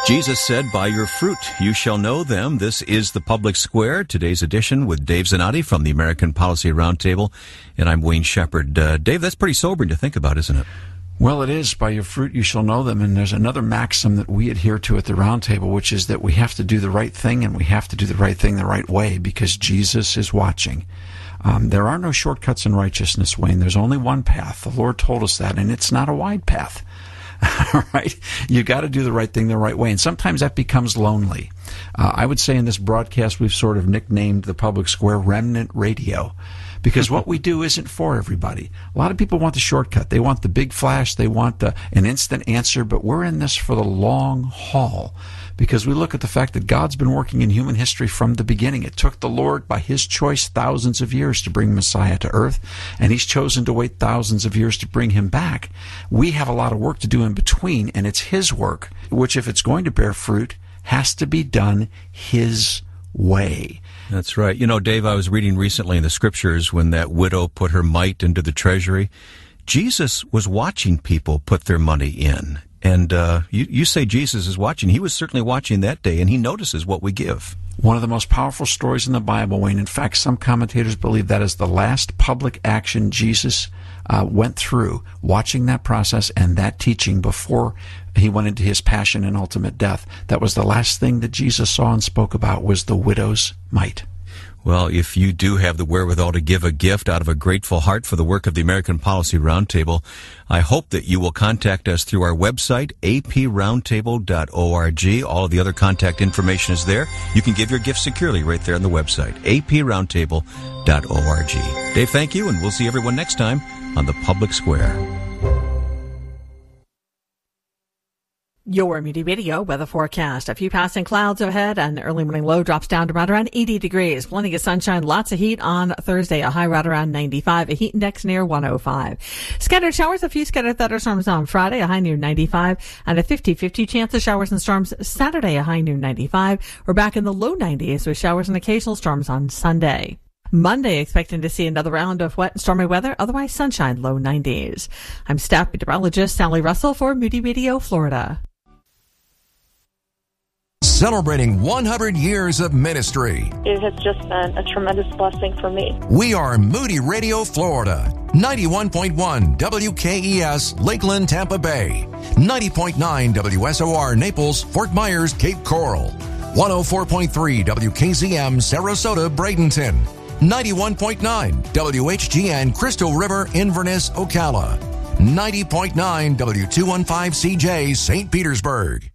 Jesus said, "By your fruit you shall know them." This is The Public Square, today's edition with Dave Zanotti from the American Policy Roundtable, and I'm Wayne Shepherd. Dave, that's pretty sobering to think about, isn't it? Well, it is. By your fruit you shall know them. And there's another maxim that we adhere to at the Roundtable, which is that we have to do the right thing, and we have to do the right thing the right way because Jesus is watching. There are no shortcuts in righteousness, Wayne. There's only one path. The Lord told us that, and it's not a wide path. All right? You got to do the right thing the right way, and sometimes that becomes lonely. I would say in this broadcast we've sort of nicknamed the Public Square Remnant Radio, because what we do isn't for everybody. A lot of people want the shortcut. They want the big flash. They want an instant answer, but we're in this for the long haul because we look at the fact that God's been working in human history from the beginning. It took the Lord, by His choice, thousands of years to bring Messiah to earth, and He's chosen to wait thousands of years to bring Him back. We have a lot of work to do in between, and it's His work, which, if it's going to bear fruit, has to be done His way. That's right. You know, Dave, I was reading recently in the Scriptures when that widow put her mite into the treasury. Jesus was watching people put their money in. And you say Jesus is watching. He was certainly watching that day, and He notices what we give. One of the most powerful stories in the Bible, Wayne. In fact, some commentators believe that is the last public action Jesus went through, watching that process and that teaching before He went into His passion and ultimate death. That was the last thing that Jesus saw and spoke about, was the widow's mite. Well, if you do have the wherewithal to give a gift out of a grateful heart for the work of the American Policy Roundtable, I hope that you will contact us through our website, aproundtable.org. All of the other contact information is there. You can give your gift securely right there on the website, aproundtable.org. Dave, thank you, and we'll see everyone next time on The Public Square. Your Moody Radio weather forecast. A few passing clouds overhead, and early morning low drops down to right around 80 degrees. Plenty of sunshine, lots of heat on Thursday. A high right around 95. A heat index near 105. Scattered showers, a few scattered thunderstorms on Friday. A high near 95. And a 50-50 chance of showers and storms Saturday. A high near 95. We're back in the low 90s with showers and occasional storms on Sunday. Monday, expecting to see another round of wet and stormy weather, otherwise sunshine, low 90s. I'm staff meteorologist Sally Russell for Moody Radio, Florida. Celebrating 100 years of ministry. It has just been a tremendous blessing for me. We are Moody Radio, Florida. 91.1 WKES, Lakeland, Tampa Bay. 90.9 WSOR, Naples, Fort Myers, Cape Coral. 104.3 WKZM, Sarasota, Bradenton. 91.9 WHGN, Crystal River, Inverness, Ocala. 90.9 W215CJ, St. Petersburg.